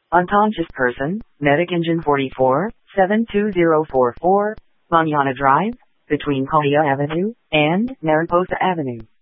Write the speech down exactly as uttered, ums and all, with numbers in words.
Unconscious person, Medic Engine forty-four, seven two zero four four, Manana Drive, between Korea Avenue and Mariposa Avenue.